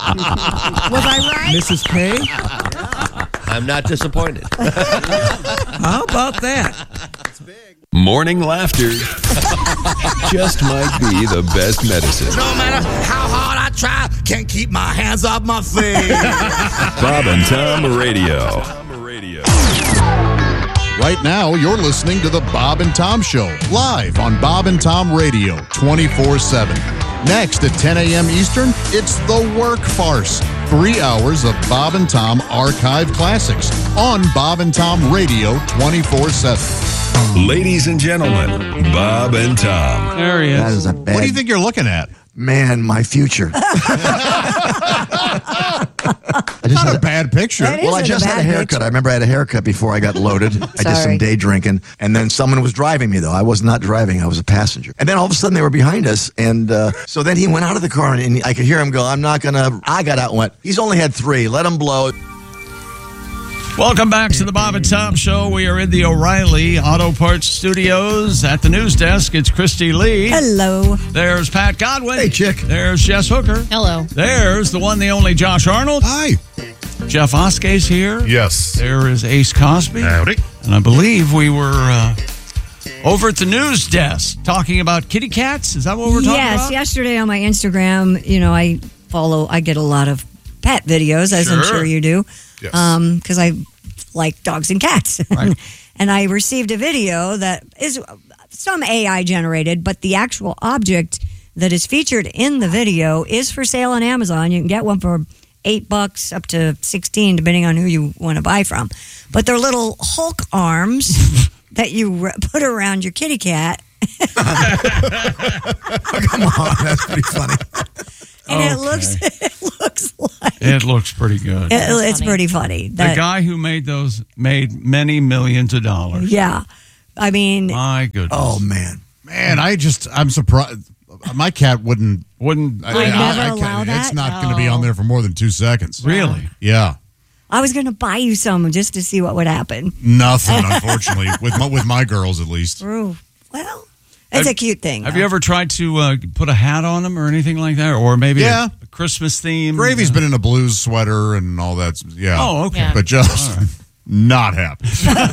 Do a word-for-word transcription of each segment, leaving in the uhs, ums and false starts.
Was I right? Missus K? I'm not disappointed. How about that? Morning laughter just might be the best medicine. No matter how hard I try, can't keep my hands off my face. Bob and Tom Radio. Right now, you're listening to the Bob and Tom Show, live on Bob and Tom Radio, twenty-four seven. Next at ten a.m. Eastern, it's The Work Farce. Three hours of Bob and Tom archive classics on Bob and Tom Radio, twenty-four seven. Ladies and gentlemen, Bob and Tom. There he is. That is a bad... What do you think you're looking at? Man, my future. I just Not had a bad picture. That Well, I isn't a just had a bad haircut. picture. I remember I had a haircut before I got loaded. I did some Sorry. day drinking, and then someone was driving me, though. I was not driving. I was a passenger. And then all of a sudden, they were behind us, and uh, so then he went out of the car, and I could hear him go, I'm not going to... I got out and went, he's only had three. Let him blow. Welcome back to the Bob and Tom Show. We are in the O'Reilly Auto Parts Studios. At the news desk, it's Christy Lee. Hello. There's Pat Godwin. Hey, chick. There's Jess Hooker. Hello. There's the one, the only Josh Arnold. Hi. Jeff Oskay's here. Yes. There is Ace Cosby. Howdy. And I believe we were uh, over at the news desk talking about kitty cats. Is that what we're talking Yes, about? yesterday on my Instagram, you know, I follow, I get a lot of pet videos, as I'm Sure. sure you do. Yes. Um, because I like dogs and cats. Right. And I received a video that is some A I generated, but the actual object that is featured in the video is for sale on Amazon. You can get one for eight bucks up to sixteen, depending on who you want to buy from. But they're little Hulk arms that you r- put around your kitty cat. Come on, that's pretty funny. And it Okay. looks, it looks like It looks pretty good. it, it's funny. pretty funny. the That, guy who made those made many millions of dollars. yeah, I mean, My goodness. Oh, man. Man, I just, I'm surprised. My cat wouldn't. Wouldn't I never allow It's that? not going to be on there for more than two seconds. really? Yeah. I was going to buy you some just to see what would happen. Nothing, unfortunately, with my, with my girls at least. Ooh, well, it's Have- a cute thing. Have though. you ever tried to uh, put a hat on them or anything like that? Or maybe Yeah. a, a Christmas theme? Gravy's Uh, been in a blues sweater and all that. Yeah. Oh, okay. Yeah. But just not happy.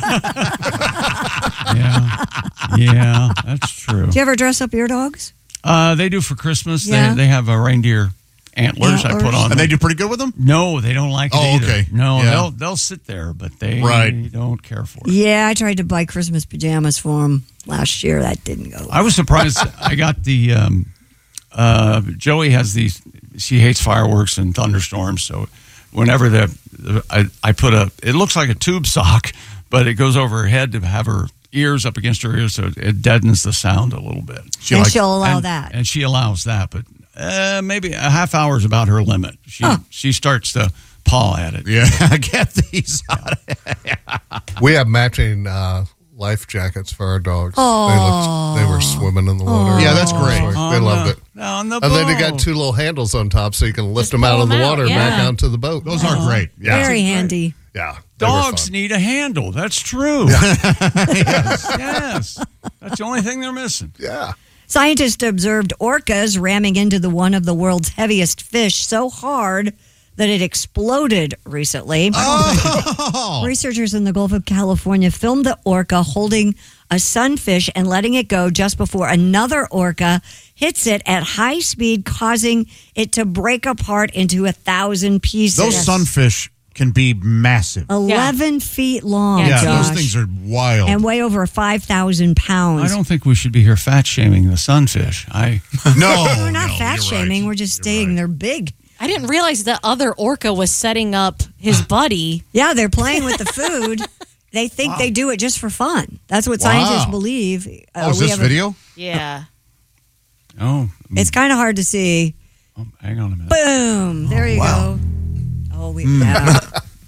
Yeah. Yeah, that's true. Do you ever dress up your dogs? Uh, they do for Christmas. Yeah. They, they have a reindeer antlers, I put Antlers. on And them. they do pretty good with them? No, they don't like it Oh, either. okay. No, Yeah. they'll they'll sit there, but they Right. don't care for it. Yeah, I tried to buy Christmas pajamas for them last year. That didn't go. I was surprised. I got the um, uh, Joey has these. She hates fireworks and thunderstorms, so whenever the, the I, I put a, it looks like a tube sock, but it goes over her head to have her ears up against her ears, so it deadens the sound a little bit. She and likes- she'll allow and, that. and she allows that, but uh, maybe a half hour is about her limit. She Huh. she starts to paw at it. Yeah, get these. We have matching uh, life jackets for our dogs. Aw. They looked, they were swimming in the water. Yeah, that's great. Oh, They loved no. it. On the And then they boat. got two little handles on top, so you can lift Just them out pull of the them out, water and back yeah. onto the boat. Those are great. Yeah. Very handy. Yeah, they were Dogs fun. need a handle. That's true. yes. yes. That's the only thing they're missing. Yeah. Scientists observed orcas ramming into the one of the world's heaviest fish so hard that it exploded recently. Oh. Researchers in the Gulf of California filmed the orca holding a sunfish and letting it go just before another orca hits it at high speed, causing it to break apart into a thousand pieces. Those sunfish can be massive. eleven feet long, Yeah, Yeah, Josh, those things are wild. and weigh over five thousand pounds. I don't think we should be here fat shaming the sunfish. I no, We're not no, fat you're shaming. right. We're just You're saying right. they're big. I didn't realize the other orca was setting up his buddy. Yeah, they're playing with the food. They think they do it just for fun. That's what Wow. scientists believe. Uh, Oh, is we this have a- video? Yeah. oh, It's kind of hard to see. oh, hang on a minute. Boom! There you wow. go. Oh, we. Hmm. Yeah.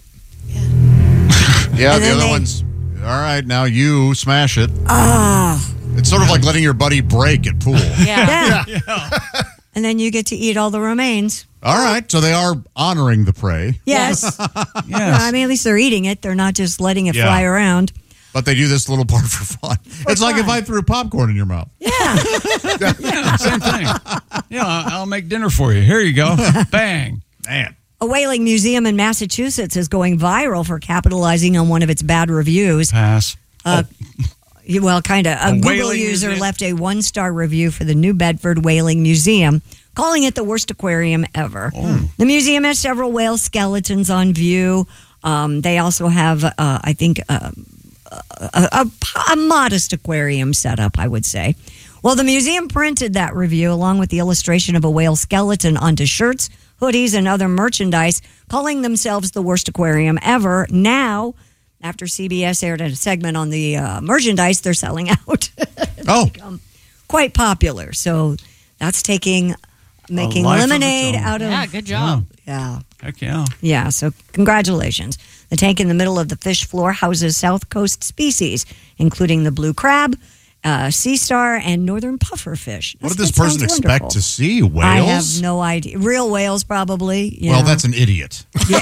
Yeah, And the then other they- one's. All right, now you smash it. Ah. It's sort of like letting your buddy break at pool. Yeah. Yeah. And then you get to eat all the remains. All right, so they are honoring the prey, Yes. Yes. I mean, at least they're eating it. They're not just letting it Yeah. fly around. but they do this little part for fun. it's like if fun. I threw popcorn in your mouth. Yeah. yeah, same thing. Yeah, I'll make dinner for you. Here you go. Bang. Man. A whaling museum in Massachusetts is going viral for capitalizing on one of its bad reviews. Pass. Uh, oh. Well, kind of. A, A Google whaling user museum? left a one-star review for the New Bedford Whaling Museum, calling it the worst aquarium ever. Oh. The museum has several whale skeletons on view. Um, they also have, uh, I think, uh, a, a, a modest aquarium setup, I would say. Well, the museum printed that review along with the illustration of a whale skeleton onto shirts, hoodies, and other merchandise, calling themselves the worst aquarium ever. Now, after C B S aired a segment on the uh, merchandise, they're selling out. Oh. Become quite popular. So that's taking, making life of its lemonade own. out of. Yeah, good job. Yeah. Heck yeah. Yeah, so congratulations. The tank in the middle of the fish floor houses South Coast species, including the blue crab, uh, sea star, and northern pufferfish. What did That's- this that person sounds expect wonderful. to see? Whales? I have no idea. Real whales, probably. Yeah. Well, that's an idiot.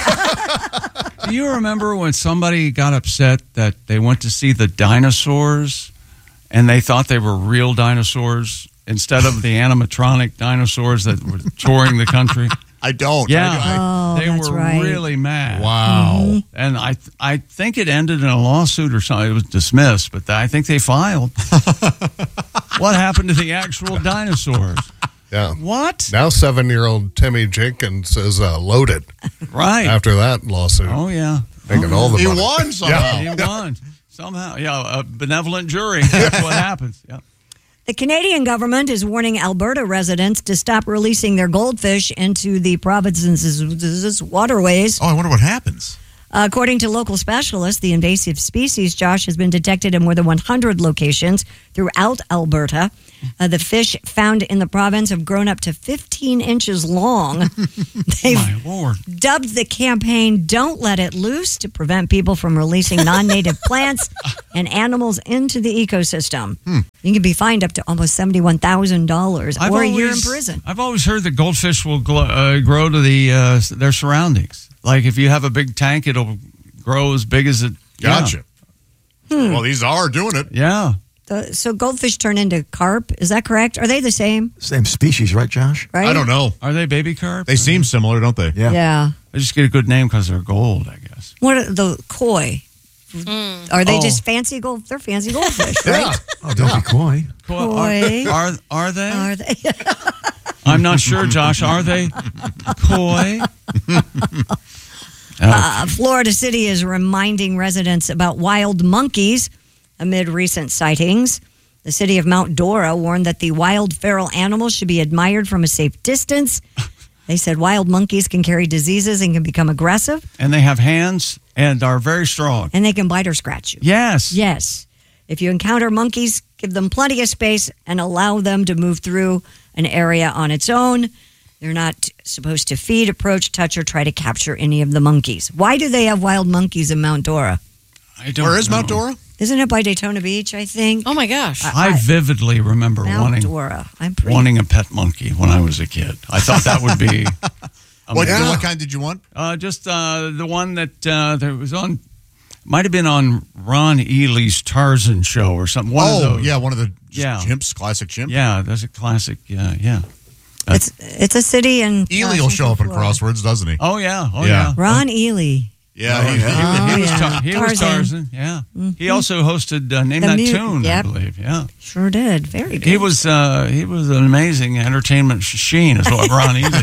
Do you remember when somebody got upset that they went to see the dinosaurs and they thought they were real dinosaurs instead of the animatronic dinosaurs that were touring the country? I don't. Yeah, I- Oh, they that's were right. really mad. Wow. And I, th- I think it ended in a lawsuit or something. It was dismissed, but I think they filed. What happened to the actual dinosaurs? Yeah. What? Now seven-year-old Timmy Jenkins is uh, loaded Right. after that lawsuit. Oh yeah. Making all the He money. won somehow. He won somehow. Yeah, a benevolent jury. That's what happens. Yeah. The Canadian government is warning Alberta residents to stop releasing their goldfish into the province's waterways. Oh, I wonder what happens. According to local specialists, the invasive species, Josh, has been detected in more than one hundred locations throughout Alberta. Uh, the fish found in the province have grown up to fifteen inches long. They've My Lord. dubbed the campaign Don't Let It Loose to prevent people from releasing non-native plants and animals into the ecosystem. Hmm. You can be fined up to almost seventy-one thousand dollars I've or a year in always- prison. I've always heard that goldfish will gl- uh, grow to the uh, their surroundings. Like if you have a big tank, it'll grow as big as it. Gotcha. Hmm. Well, these are doing it. Yeah. The- so goldfish turn into carp. Is that correct? Are they the same? Same species, right, Josh? Right? I don't know. Are they baby carp? They seem similar, don't they? Yeah. Yeah. They just get a good name because they're gold, I guess. What are the koi? Are they Oh. just fancy gold? They're fancy goldfish, right? Oh, don't be coy. Koi. Are, are are they? Are they? I'm not sure, Josh. Are they koi? Uh, Florida City is reminding residents about wild monkeys amid recent sightings. The city of Mount Dora warned that the wild feral animals should be admired from a safe distance. They said wild monkeys can carry diseases and can become aggressive, And they have hands and are very strong. and they can bite or scratch you. Yes. Yes. If you encounter monkeys, give them plenty of space and allow them to move through an area on its own. They're not supposed to feed, approach, touch, or try to capture any of the monkeys. Why do they have wild monkeys in Mount Dora? I don't Where is know. Mount Dora? Isn't it by Daytona Beach, I think? Oh my gosh. I vividly remember Mount wanting Dora. I'm pretty. wanting a pet monkey when I was a kid. I thought that would be What, amazing. what kind did you want? Uh, just uh, the one that uh, that was on, might have been on Ron Ely's Tarzan show or something. One oh, of those. yeah, one of the Yeah. chimps, classic chimp. Yeah, that's a classic. Yeah, yeah. It's it's a city in. Ely uh, will show up in Central Florida. Crosswords, doesn't he? Oh yeah. Oh Yeah. yeah. Ron Ely. Yeah, Oh, he, yeah. he- Oh, He was, yeah. Tar- he was Tarzan. Tarzan. Yeah. He also hosted uh, Name The That Mu- Tune, yep. I believe. Yeah. Sure did. Very good. He was uh, he was an amazing entertainment machine, is what Ron Ely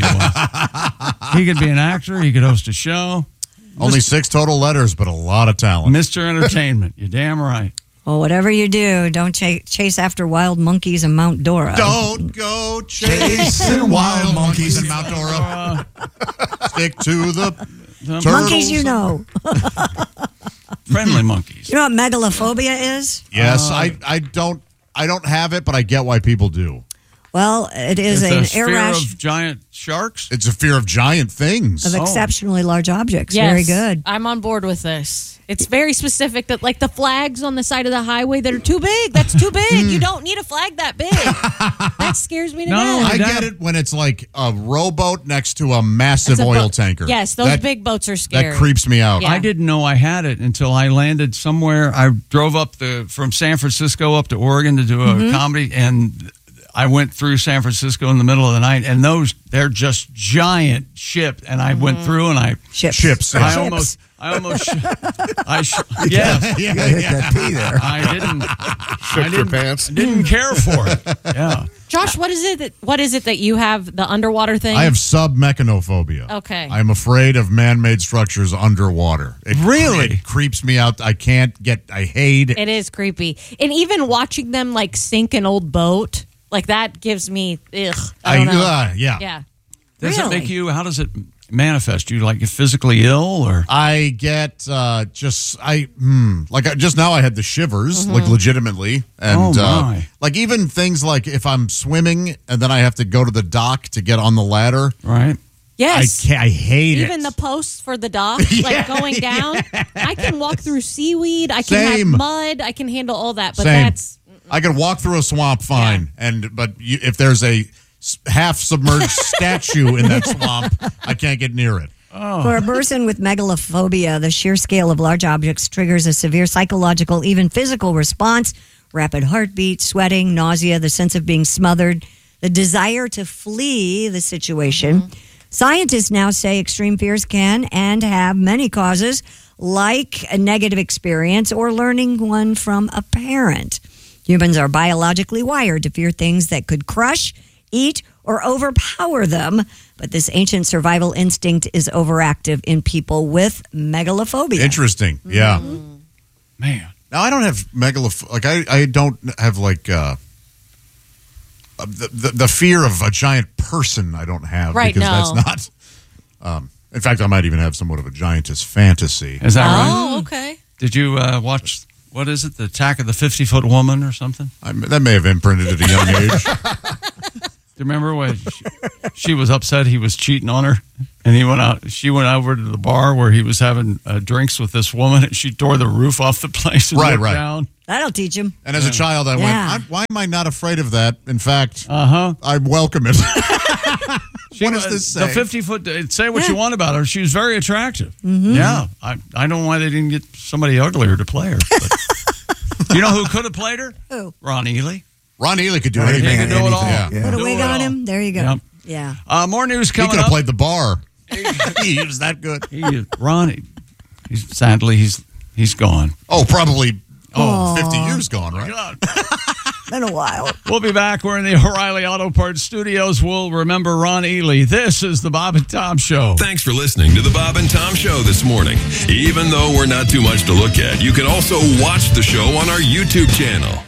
was. He could be an actor. He could host a show. only six total letters, but a lot of talent. Mister Entertainment. You're damn right. Well, whatever you do, don't ch- chase after wild monkeys in Mount Dora. Don't go chasing wild monkeys in Mount Dora. Stick to the turtles. Monkeys, you know. Friendly monkeys. You know what megalophobia is? Yes, Uh, I, I don't I don't have it, but I get why people do. Well, it is It's an a fear irrational of giant sharks. It's a fear of giant things. of exceptionally large objects. Yes, Very good. I'm on board with this. It's very specific that, like the flags on the side of the highway that are too big. That's too big. You don't need a flag that big. That scares me to No, death. I that- get it when it's like a rowboat next to a massive It's a oil boat. tanker. Yes, those That- big boats are scary. That creeps me out. Yeah. I didn't know I had it until I landed somewhere. I drove up the from San Francisco up to Oregon to do a Mm-hmm. comedy, and I went through San Francisco in the middle of the night, and those they're just giant ships. And I went through, and I Ships. Ships. I yeah. almost, I almost, sh- I sh- yes, Yeah, Hit yeah. that P there. I didn't, Shook your pants. didn't care for it. Yeah, Josh, what is it? That, what is it that you have? The underwater thing? I have submechanophobia. Okay. I'm afraid of man-made structures underwater. It, Really? It creeps me out. I can't get, I hate it. It is creepy, and even watching them like sink an old boat, like that gives me ugh. I don't know. uh, yeah. Yeah. does Really? it make you? How does it manifest? You like physically ill, or I get uh, just I hmm, like I, just now I had the shivers Mm-hmm. like legitimately, and Oh, uh, my. like even things like if I'm swimming and then I have to go to the dock to get on the ladder. right? Yes. I can't. I hate Even it. the posts for the dock, like going down. I can walk through seaweed. I can Same. have mud. I can handle all that. But Same. that's I can walk through a swamp fine, and but you, if there's a s- half submerged statue in that swamp, I can't get near it. For a person with megalophobia, the sheer scale of large objects triggers a severe psychological, even physical response. Rapid heartbeat, sweating, nausea, the sense of being smothered, the desire to flee the situation. Scientists now say extreme fears can and have many causes, like a negative experience or learning one from a parent. Humans are biologically wired to fear things that could crush, eat, or overpower them, but this ancient survival instinct is overactive in people with megalophobia. Interesting. Yeah. Man, Now I don't have megaloph. Like I, I don't have like uh, uh, the, the the fear of a giant person. I don't have Right, because no. that's not. Um, in fact, I might even have somewhat of a giantess fantasy. is that right? oh okay. Did you uh, watch? What is it? The Attack of the Fifty Foot Woman or something? I, that may have imprinted at a young age. Do you remember when she, she was upset he was cheating on her, and he went out? She went over to the bar where he was having uh, drinks with this woman, and she tore the roof off the place and Right, looked right. down. That'll teach him. And as a child, I Yeah. went, I'm, "Why am I not afraid of that?" In fact, Uh huh. I welcome it. She What does was- this The say? fifty foot. Say what you want about her. She was very attractive. Yeah, I I don't know why they didn't get somebody uglier to play her. But. Do you know who could have played her? Who? Ron Ely. Ron Ely could do Right, anything. He could do it all. anything, yeah. Put a Do wig it on all. him. There you go. Yep. Yeah. Uh, more news He coming could have up. played the bar. he was that good. He, Ronnie. He's sadly he's he's gone. Oh, probably oh, fifty years gone, right? God. Been a while. We'll be back. We're in the O'Reilly Auto Parts studios. We'll remember Ron Ely. This is the Bob and Tom Show. Thanks for listening to the Bob and Tom Show this morning. Even though we're not too much to look at, you can also watch the show on our YouTube channel.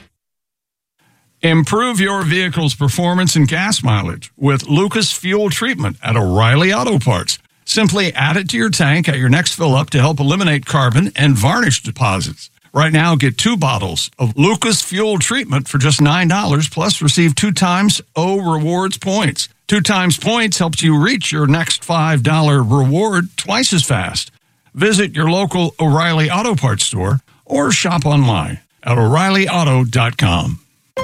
Improve your vehicle's performance and gas mileage with Lucas Fuel Treatment at O'Reilly Auto Parts. Simply add it to your tank at your next fill up to help eliminate carbon and varnish deposits. Right now, get two bottles of Lucas Fuel Treatment for just nine dollars, plus receive two times O Rewards points. Two times points helps you reach your next five dollar reward twice as fast. Visit your local O'Reilly Auto Parts store or shop online at O'Reilly Auto dot com.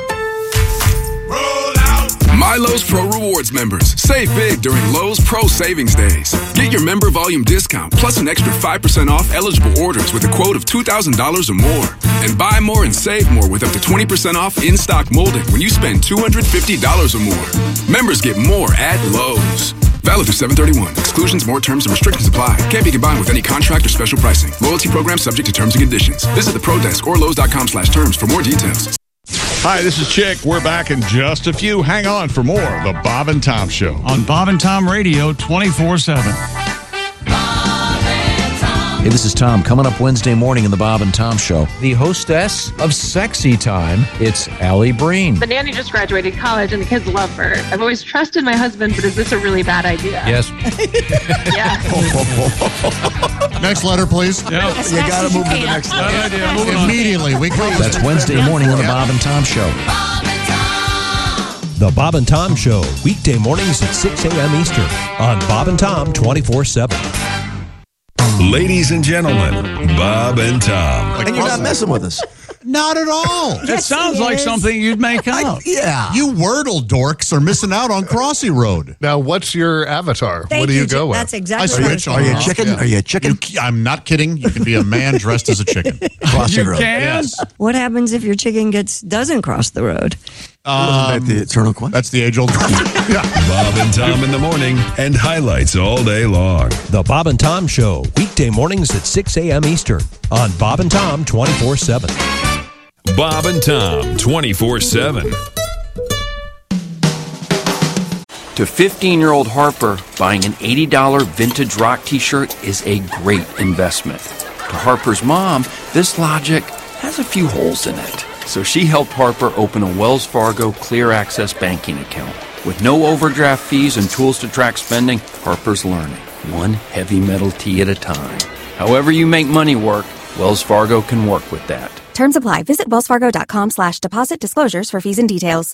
My Lowe's Pro Rewards members, save big during Lowe's Pro Savings Days. Get your member volume discount plus an extra five percent off eligible orders with a quote of two thousand dollars or more. And buy more and save more with up to twenty percent off in-stock molding when you spend two hundred fifty dollars or more. Members get more at Lowe's. Valid through seven thirty-one. Exclusions, more terms, and restrictions apply. Can't be combined with any contract or special pricing. Loyalty program subject to terms and conditions. Visit the Pro Desk or Lowe's dot com slash terms for more details. Hi, this is Chick. We're back in just a few. Hang on for more of the Bob and Tom Show. On Bob and Tom Radio twenty-four seven. Hey, this is Tom. Coming up Wednesday morning in the Bob and Tom Show, the hostess of Sexy Time, it's Allie Breen. The nanny just graduated college and the kids love her. I've always trusted my husband, but is this a really bad idea? Yes. Yeah. Next letter, please. Yeah. You got to move to the next letter. Good idea. Moving on. Immediately. We close. That's Wednesday morning on the Bob and Tom Show. The Bob and Tom Show, weekday mornings at six a.m. Eastern on Bob and Tom twenty-four seven. Ladies and gentlemen, Bob and Tom. And you're not messing with us. Not at all. It sounds like something you'd make up. Yeah. You Wordle dorks are missing out on Crossy Road. Now, what's your avatar? Thank what do you, you, go Jim. with? That's I exactly switch what on Are you and a off, chicken? yeah. Are you a chicken? You, I'm not kidding. You can be a man dressed as a chicken. Cross the You road. can? Yes. What happens if your chicken gets doesn't cross the road? Wasn't that the eternal question? That's the age-old question. Yeah. Bob and Tom in the morning and highlights all day long. The Bob and Tom Show, weekday mornings at six a.m. Eastern on Bob and Tom twenty-four seven. Bob and Tom twenty-four seven. To fifteen-year-old Harper, buying an eighty dollars vintage rock t-shirt is a great investment. To Harper's mom, this logic has a few holes in it. So she helped Harper open a Wells Fargo Clear Access banking account. With no overdraft fees and tools to track spending, Harper's learning, one heavy metal tee at a time. However you make money work, Wells Fargo can work with that. Terms apply. Visit wellsfargo.com slash deposit disclosures for fees and details.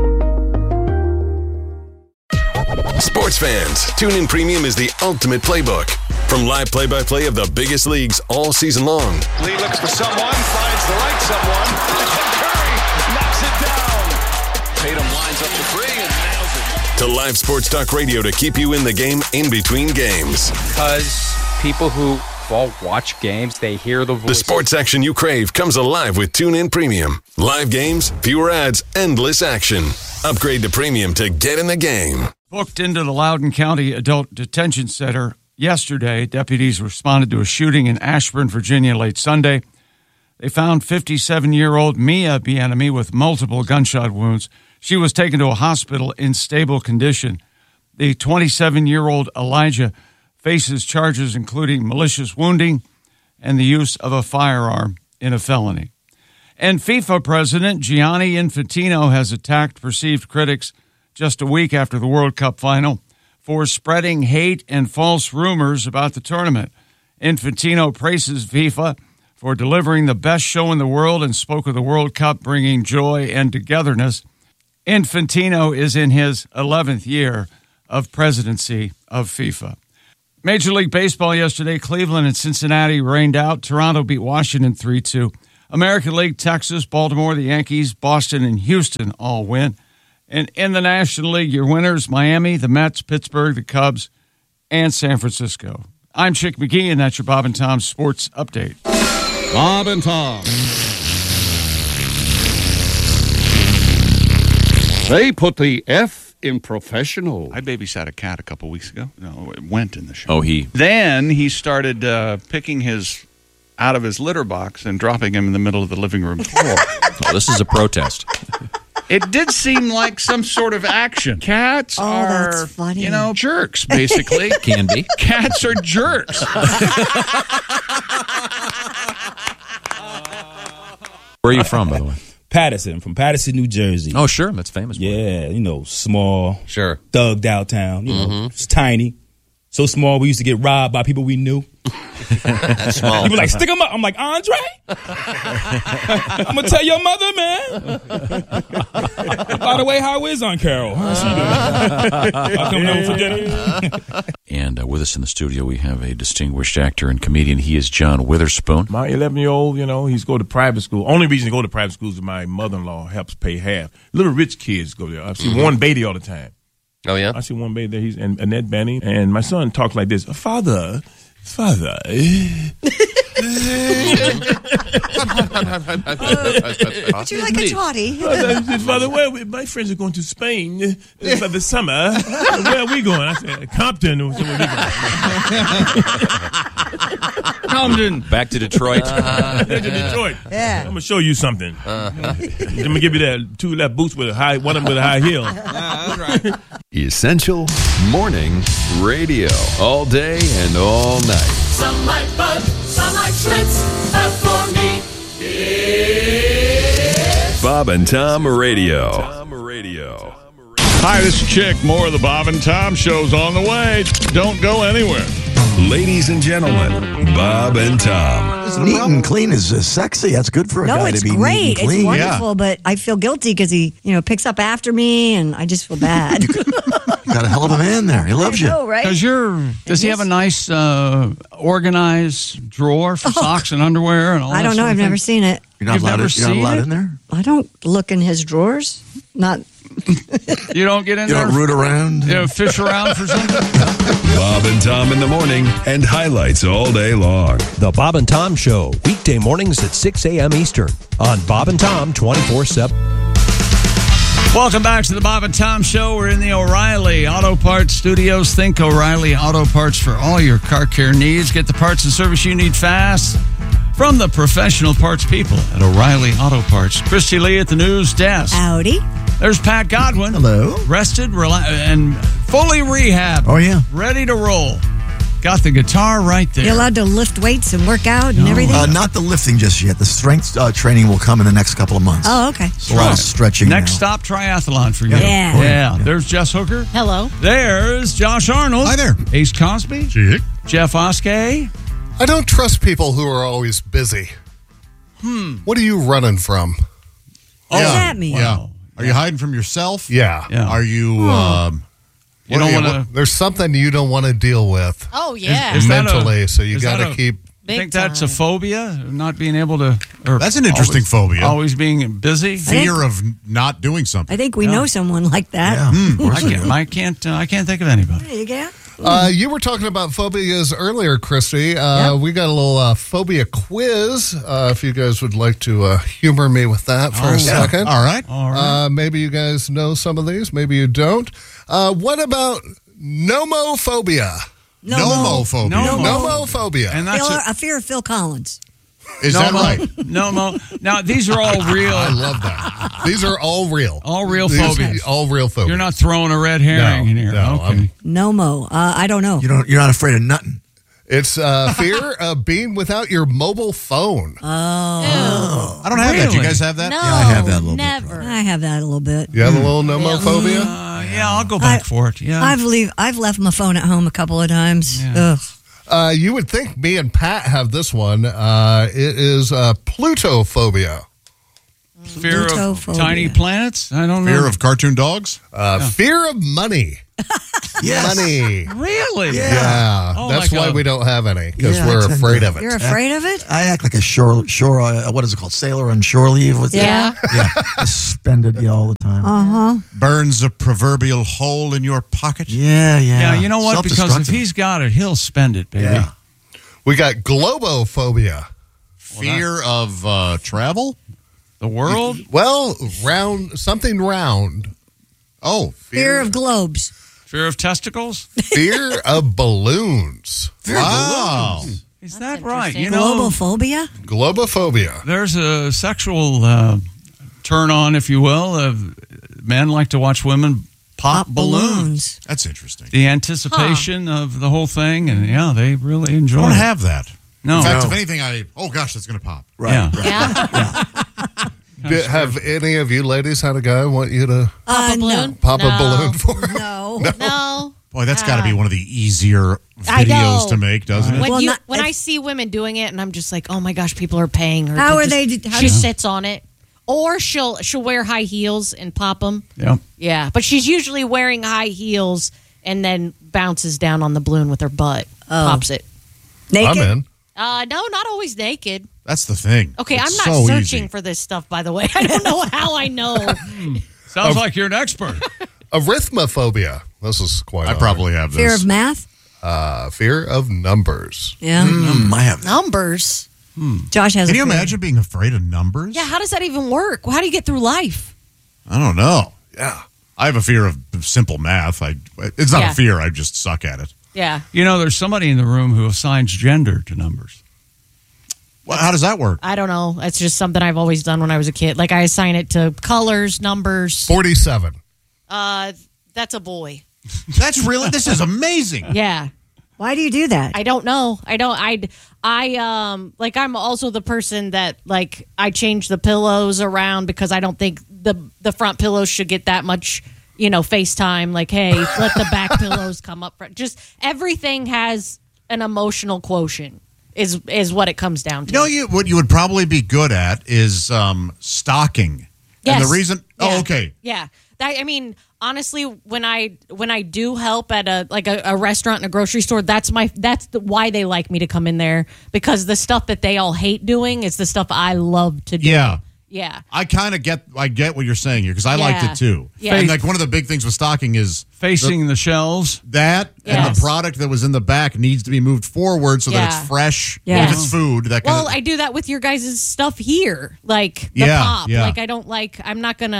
Sports fans, TuneIn Premium is the ultimate playbook. From live play-by-play of the biggest leagues all season long. Lee looks for someone, finds the right someone, and Curry knocks it down. Tatum lines up to three and nails it. To live sports talk radio to keep you in the game in between games. Because people who all watch games, they hear the voice. The sports action you crave comes alive with TuneIn Premium. Live games, fewer ads, endless action. Upgrade to Premium to get in the game. Booked into the Loudoun County Adult Detention Center yesterday, deputies responded to a shooting in Ashburn, Virginia, late Sunday. They found fifty-seven-year-old Mia Bienemy with multiple gunshot wounds. She was taken to a hospital in stable condition. The twenty-seven-year-old Elijah faces charges including malicious wounding and the use of a firearm in a felony. And FIFA President Gianni Infantino has attacked perceived critics just a week after the World Cup final for spreading hate and false rumors about the tournament. Infantino praises FIFA for delivering the best show in the world and spoke of the World Cup bringing joy and togetherness. Infantino is in his eleventh year of presidency of FIFA. Major League Baseball yesterday, Cleveland and Cincinnati rained out. Toronto beat Washington three two. American League, Texas, Baltimore, the Yankees, Boston, and Houston all win. And in the National League, your winners, Miami, the Mets, Pittsburgh, the Cubs, and San Francisco. I'm Chick McGee, and that's your Bob and Tom Sports Update. Bob and Tom. They put the F in professional. I babysat a cat a couple weeks ago. No, it went in the show. Oh, he. Then he started uh, picking his out of his litter box and dropping him in the middle of the living room floor. Oh, this is a protest. It did seem like some sort of action. Cats Oh, are, that's funny. you know, jerks, basically. Can be. Cats are jerks. Where are you from, by the way? Patterson, from Patterson, New Jersey. Oh, sure. That's famous. Yeah, you know, small. Sure. Thugged out town. You know, Mhm. it's tiny. So small, we used to get robbed by people we knew. That's small. People like, stick them up. I'm like, Andre? I'm going to tell your mother, man. By the way, how is Aunt Carol? How's she doing? I'll come never forget it. And uh, with us in the studio, we have a distinguished actor and comedian. He is John Witherspoon. My eleven-year-old, you know, he's go to private school. Only reason to go to private school is my mother-in-law helps pay half. Little rich kids go there. I see Mhm. Warren Beatty all the time. Oh, yeah? I see Warren Beatty there. He's and Annette Bening. And my son talks like this. Father, father. Would you like a toddy? Father, Father, where we, my friends are going to Spain uh, for the summer. Where are we going? I said, Compton. Or where we going? Compton. Back to Detroit. Back to Detroit. Yeah. I'm gonna show you something. Uh-huh. I'm gonna give you that two left boots with a high, one of them with a high heel. Essential Morning Radio. All day and all night. Some like Bud, some like Schlitz, but for me, it's Bob and Tom Radio. Hi, this is Chick. More of the Bob and Tom Show's on the way. Don't go anywhere. Ladies and gentlemen, Bob and Tom. Neat and clean is uh, sexy. That's good for a No, guy it's to be neat great. and clean. It's wonderful, but I feel guilty because he, you know, picks up after me, and I just feel bad. Got a hell of a man there. He loves I you. know, right? Does your does he have a nice uh, organized drawer for socks and underwear and all I that don't know. sort of I've thing? never seen it. You're not You've allowed, never to, you're not seen allowed it? in there? I don't look in his drawers. Not. You don't get in You there? don't root around? You know, fish around for something? Bob and Tom in the morning and highlights all day long. The Bob and Tom Show, weekday mornings at six a.m. Eastern on Bob and Tom twenty-four seven. Welcome back to the Bob and Tom Show. We're in the O'Reilly Auto Parts Studios. Think O'Reilly Auto Parts for all your car care needs. Get the parts and service you need fast from the professional parts people at O'Reilly Auto Parts. Christy Lee at the news desk. Howdy. There's Pat Godwin. Hello. Rested rela- and fully rehabbed. Oh, yeah. Ready to roll. Got the guitar right there. You're allowed to lift weights and work out and everything? Uh, not the lifting just yet. The strength uh, training will come in the next couple of months. Oh, okay. So a lot of stretching Next now. stop, triathlon for you. Yeah. Yeah. There's Jess Hooker. Hello. There's Josh Arnold. Hi there. Ace Cosby. Jeff Oskey. I don't trust people who are always busy. Hmm. What are you running from? What does that mean? Yeah. Are you hiding from yourself? Yeah. Yeah. Are you? Hmm. Um, You what don't are want to. There's something you don't want to deal with Oh, yeah. Is that mentally, a- so you is got that to a- keep. Big think that's a time. phobia, not being able to. Or That's an interesting always- phobia. Always being busy. Fear of not doing something. I think we Yeah. know someone like that. Yeah. Hmm. of course I we can't. do. I can't. Uh, I can't think of anybody. There you go. Uh, you were talking about phobias earlier, Christy. Uh, Yep. We got a little uh, phobia quiz. Uh, if you guys would like to uh, humor me with that for Oh, a yeah. second. All right. All right. Uh, maybe you guys know some of these. Maybe you don't. Uh, what about nomophobia? No, Nomophobia. No. Nomophobia. and that's Phil, a, a fear of Phil Collins. Is no that mo, right? No mo. Now these are all real. I love that. These are all real. All real These- phobias. All real phobias. You're not throwing a red herring No, in here. no, okay. I'm- No mo. Uh, I don't know. You don't. You're not afraid of nothing. It's uh, fear of being without your mobile phone. Oh. I don't have that. Do you Really? guys have that? No, Yeah, I have that a little bit, never. I have that a little bit. You have a little nomophobia? Uh, yeah, I'll go back I- for it. Yeah. I've leave. I've left my phone at home a couple of times. Yeah. Ugh. Uh, you would think me and Pat have this one. Uh, it is uh, Plutophobia. Fear of Plutophobia. tiny planets. I don't know. Fear of cartoon dogs? Uh, Fear of money. Yes. Money. Really? Yeah. Oh, That's like why a- we don't have any, because Yeah, I we're tend afraid to- of it. You're afraid of it? I act like a shore. Shore. Uh, what is it called? Sailor on shore leave. What's Yeah. that? Yeah. Suspended yeah, all the time. Uh huh. Burns a proverbial hole in your pocket? Yeah, yeah. Yeah. You know what? Because if Self-destructive. he's got it, he'll spend it, baby. Yeah. We got globophobia. Fear of uh, travel? The world. Well, round something round. Oh, Fear of globes. Fear of testicles. Fear of balloons. wow. Is That's that right? interesting. You know, Globophobia? Globophobia. there's a sexual uh, turn on, if you will. Of men like to watch women pop, Pop balloons. balloons. That's interesting. The anticipation of the whole thing, and yeah, they really I enjoy don't it. have that. No. In fact, No. if anything, I, oh gosh, that's going to pop. Right. Yeah. Yeah. Did- have any of you ladies had a guy want you to Pop Uh, a balloon? pop a No. balloon for him? No. No. Boy, that's got to Ah. be one of the easier I know. videos to make, doesn't it? When, Well, you, not- when if- I see women doing it, and I'm just like, oh my gosh, people are paying her. How to are just- they- how she do- sits on it, or she'll she'll wear high heels and pop them. Yeah. Yeah, but she's usually wearing high heels and then bounces down on the balloon with her butt, Oh. pops it. Naked? I'm in. Uh, no, not always naked. That's the thing. Okay, It's I'm not so searching easy. for this stuff, by the way. I don't know how I know. Sounds like you're an expert. Arithmophobia. This is quite. I odd. probably have this. Fear of math? Uh, fear of numbers. Yeah. Mm, I have. Numbers. Josh has Can a you fear. imagine being afraid of numbers? Yeah, how does that even work? How do you get through life? I don't know. Yeah. I have a fear of simple math. I It's not Yeah. a fear. I just suck at it. Yeah. You know, there's somebody in the room who assigns gender to numbers. Well, how does that work? I don't know. It's just something I've always done when I was a kid. Like I assign it to colors, numbers. Forty-seven. Uh, that's a boy. That's really, this is amazing. Yeah. Why do you do that? I don't know. I don't. I. I um like I'm also the person that like I change the pillows around because I don't think the the front pillows should get that much you know FaceTime. Like, hey, let the back pillows come up front. Just everything has an emotional quotient. Is is what it comes down to. You know, you, what you would probably be good at is um, stocking. Yes. And the reason, Yeah. oh, okay. Yeah. That, I mean, honestly, when I when I do help at a like a, a restaurant and a grocery store, that's my that's the, why they like me to come in there because the stuff that they all hate doing is the stuff I love to do. Yeah. Yeah. I kind of get, I get what you're saying here because I liked Yeah. it too. Yeah. And like one of the big things with stocking is Facing the shelves. that and Yes. the product that was in the back needs to be moved forward so that Yeah. it's fresh. Yes. If it's food, that kind Well, of. I do that with your guys' stuff here, like the Yeah, pop. yeah. Like I don't like. I'm not gonna.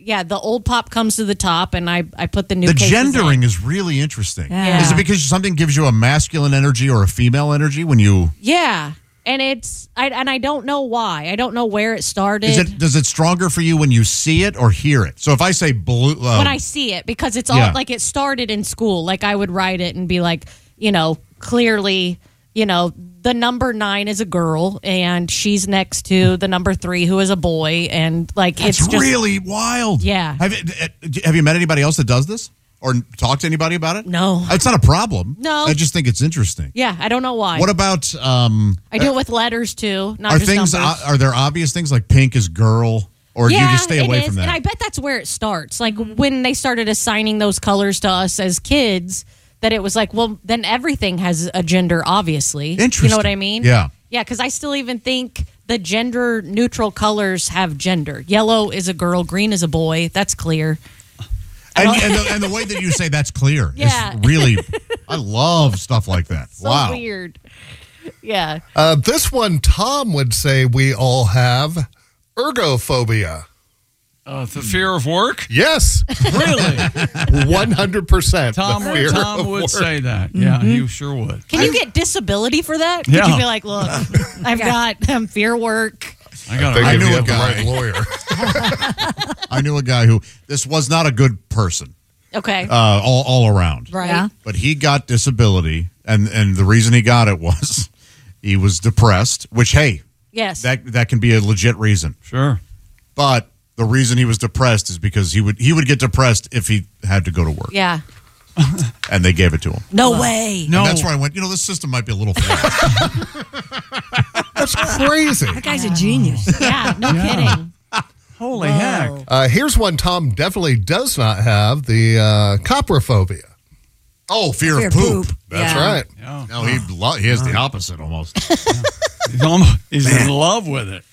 yeah, the old pop comes to the top, and I, I put the new The cases gendering in. is really interesting. Yeah. Is it because something gives you a masculine energy or a female energy when you? Yeah, and it's I and I don't know why. I don't know where it started. Is it does it stronger for you when you see it or hear it? So if I say blue, uh, when I see it, because it's all Yeah. like it started in school. Like I would write it and be like, you know, clearly, you know, the number nine is a girl and she's next to the number three who is a boy, and like that's it's just, really wild. Yeah. Have you, have you met anybody else that does this or talked to anybody about it? No. It's not a problem. No. I just think it's interesting. Yeah, I don't know why. What about? Um, I do it with letters too, not are just things? numbers. Are there obvious things like pink is girl, or do you Yeah, just stay it away is, from that? And I bet that's where it starts. Like when they started assigning those colors to us as kids, that it was like, well, then everything has a gender, obviously. Interesting. You know what I mean? Yeah. Yeah, because I still even think the gender neutral colors have gender. Yellow is a girl, green is a boy. That's clear. And, and, the, and the way that you say that's clear Yeah. is really, I love stuff like that. So wow. weird. Yeah. Uh, this one, Tom would say we all have ergophobia. Uh, the fear of work? Yes. Really? one hundred percent. Tom, the fear Tom of would work. say that. Yeah, Mm-hmm. he sure would. Can you get disability for that? Could Yeah. you be like, look, I've got um, fear work. I got. I if knew you a have the guy. right lawyer. I knew a guy who this was not a good person. Okay. Uh, all all around. Right. Yeah. But he got disability, and and the reason he got it was he was depressed. Which hey, Yes. that that can be a legit reason. Sure. But the reason he was depressed is because he would he would get depressed if he had to go to work, Yeah. and they gave it to him. No way. And that's where I went. You know, this system might be a little flawed. That's crazy. That guy's a genius. Yeah, no kidding. Holy heck. Uh, here's one Tom definitely does not have, the uh, coprophobia. Oh, fear, Fear of of poop. poop. That's Yeah. right. Yeah. No, he lo- he has the opposite almost. He's, almost, he's in love with it.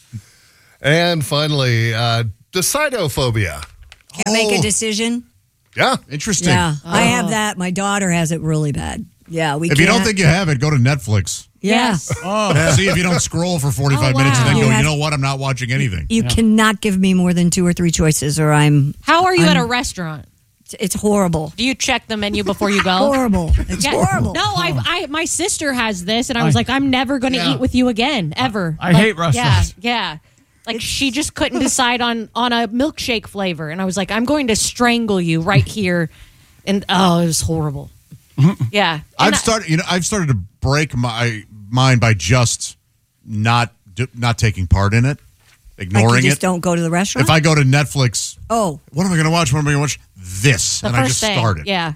And finally, uh, decidophobia. Can't make a decision. Yeah. Interesting. Yeah, I have that. My daughter has it really bad. Yeah, we. If you don't can't- think you have it, go to Netflix. Yeah. Yes. Oh. See if you don't scroll for forty-five Oh, minutes and then wow. go, You you have- know what? I'm not watching anything. You cannot give me more than two or three choices, or I'm. How are you I'm- at a restaurant? It's, it's horrible. Do you check the menu before you go? Horrible. It's Yeah. horrible. No, I, I, my sister has this, and I was I- like, I'm never going to Yeah. eat with you again, ever. I Like, hate restaurants. Yeah, yeah. Like she just couldn't decide on on a milkshake flavor, and I was like, I'm going to strangle you right here, and oh, it was horrible. Yeah, And I've I- started. You know, I've started to break my mind by just not do, not taking part in it, Like ignoring you just it. don't go to the restaurant. If I go to Netflix, oh, what am I going to watch? What am I going to watch? This, the and first I just thing. started. Yeah,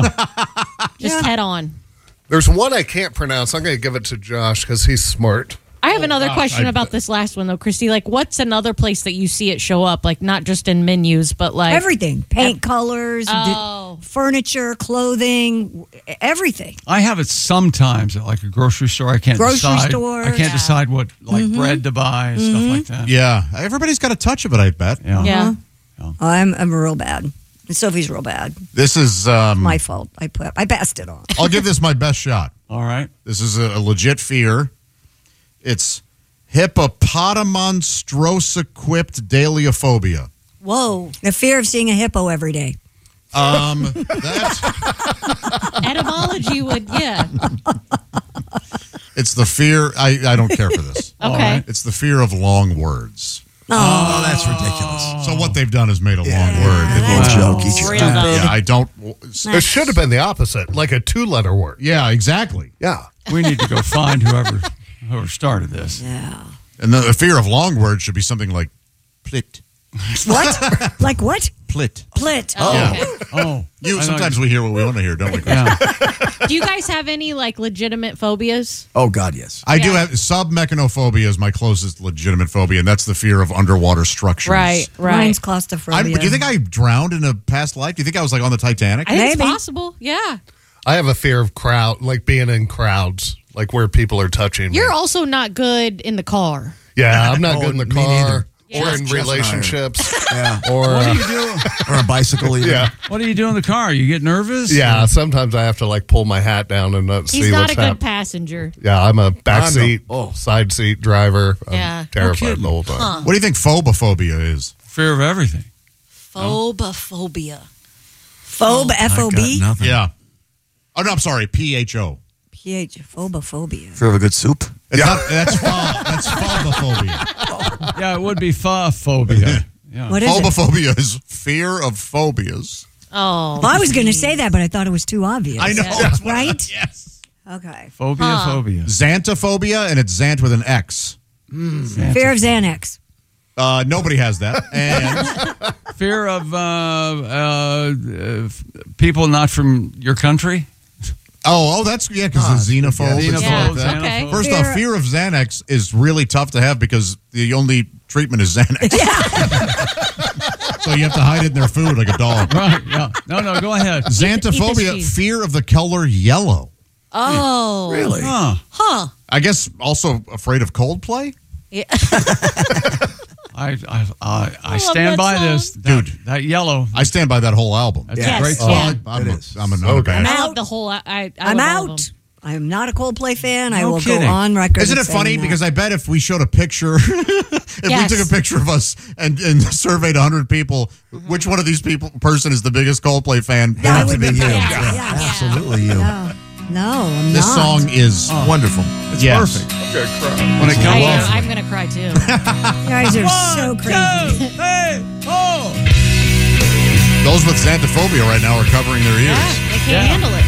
just head on. There's one I can't pronounce. I'm going to give it to Josh because he's smart. I have another gosh, question I- about this last one though, Christy. Like, what's another place that you see it show up? Like, not just in menus, but like everything: paint colors, Oh. d- furniture, clothing, everything. I have it sometimes at like a grocery store. I can't Grocery decide. store, I can't yeah. decide what like bread to buy and stuff like that. Yeah, everybody's got a touch of it. I bet. Yeah. Yeah. I'm I'm real bad. And Sophie's real bad. This is um, My fault. I put I passed it on. I'll give this my best shot. All right. This is a, a legit fear. It's hippopotamonstrosequipped daleophobia. Whoa! The fear of seeing a hippo every day. Um, that Etymology would, yeah. it's the fear. I, I don't care for this. Okay. right. It's the fear of long words. Oh, that's ridiculous. So what they've done is made a long Yeah, word. that's Little joke. Eat your Real time. dumb. Yeah, I don't. It should have been the opposite, like a two-letter word. Yeah, exactly. Yeah. We need to go find whoever whoever started this. Yeah. And the, the fear of long words should be something like plit. What? Like what? Plit. Plit. Oh, Yeah. okay. Oh, You I sometimes thought- we hear what we want to hear, don't we? Yeah. Do you guys have any like legitimate phobias? Oh, God, yes. I do Yeah. have submechanophobia is my closest legitimate phobia, and that's the fear of underwater structures. Right, right. Mine's I, claustrophobia. do you think I drowned in a past life? Do you think I was like on the Titanic? I think it's Maybe. possible. Yeah. I have a fear of crowd, like being in crowds, like where people are touching me. You're also not good in the car. Yeah, I'm not Oh, good in the me car neither. or Yeah. in Jeff and I are- relationships. Yeah. Or, What do uh, you do? Or a bicycle, even. yeah. What do you do in the car? You get nervous? Yeah, sometimes I have to like pull my hat down and not He's see not what's a good happening. passenger. Yeah, I'm a back I'm seat, no- oh. side seat driver. I'm Yeah. terrified kidding. the whole time. What do you think phobophobia is? Fear of everything. Phobophobia. Phobe, F O B? Yeah. Oh, no, I'm sorry. P H O. P H, phobophobia. Fear of a good soup? It's not, that's pho- that's phobophobia. Yeah, it would be phobophobia. Yeah. What is it? Phobophobia is fear of phobias. Oh. Well, I was going to say that, but I thought it was too obvious. I know. Yeah. Right? Yes. Okay. Phobia, Huh. phobia. Xanthophobia, and it's Xant with an X. Fear of Xanax. Uh, nobody has that. And Fear of uh, uh, uh, people not from your country? Oh, oh, that's yeah, because Ah, of xenophobe. yeah, and stuff like xenophobe, that. okay. First Fear- off, fear of Xanax is really tough to have because the only treatment is Xanax. So you have to hide it in their food like a dog. Right? Yeah. No, no. Go ahead. Xanthophobia, cheese. fear of the color yellow. Oh. Really? Huh. Huh. I guess also afraid of Coldplay. Yeah. I I I, I love stand that by song. this, Dude, that yellow. I stand by that whole album. That's Yes. a great Oh, song. I'm, It a, is. I'm a So bad. I'm I out. love the whole. I, I I'm love all of out. them. I'm not a Coldplay fan. I No will kidding. go on record. Isn't it as saying funny? that. Because I bet if we showed a picture, if Yes. we took a picture of us and, and surveyed one hundred people, which one of these people person is the biggest Coldplay fan? That It'd would be be you. me. Yeah, Yeah. absolutely you. No, no, I'm This not. song is Wonderful. It's yes. perfect. When it I comes am, I'm gonna cry too. You guys are so crazy. Those with xanthophobia right now are covering their ears. Yeah, they can't Yeah. handle it.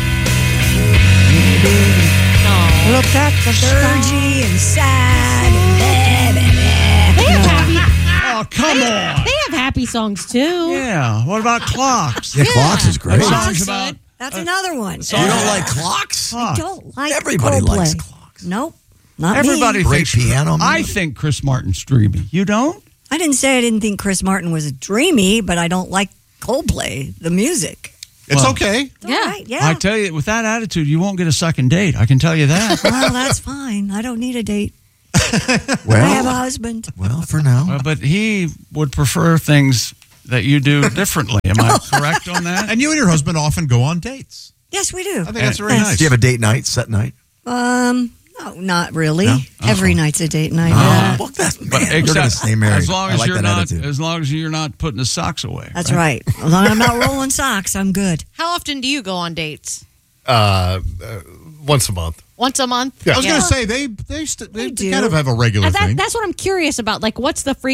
Oh. Look at the dirgy and sad and blah, blah, blah. They have happy. Oh, come on. They have happy songs too. Yeah. What about clocks? Yeah, Clocks is great. That You song's Clocks about. good. That's another one. don't like clocks? I don't like Everybody Coldplay. likes clocks. Nope, not Everybody me. Great thinks. piano I music. think Chris Martin's dreamy. You don't? I didn't say I didn't think Chris Martin was dreamy, but I don't like Coldplay, the music. It's Well, okay. It's all Yeah. right, yeah. I tell you, with that attitude, you won't get a second date. I can tell you that. Well, that's fine. I don't need a date. I have a Well, husband. well, for now. Well, but he would prefer things that you do differently. Am I correct on that? And you and your husband often go on dates. Yes, we do. I think that's very Yes. nice. Do you have a date night, set night? Um, no, not really. No? Every night's a date night. Uh, yeah. well, that's, man, But you're going to except stay married. as long I as like you're that not, attitude. as long as you're not putting the socks away. That's right. As long as I'm not rolling socks, I'm good. How often do you go on dates? Uh, uh, once a month. Once a month? I was going to say they they, st- they, They do. kind of have a regular Uh, that, thing. that's what I'm curious about. Like, what's the